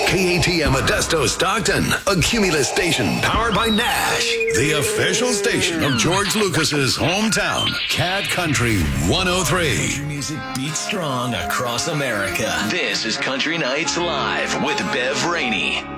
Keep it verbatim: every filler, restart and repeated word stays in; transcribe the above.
K A T M Modesto Stockton, a Cumulus station powered by Nash, the official station of George Lucas's hometown, Cat Country one oh three. Country music beats strong across America. This is Country Nights Live with Bev Rainey.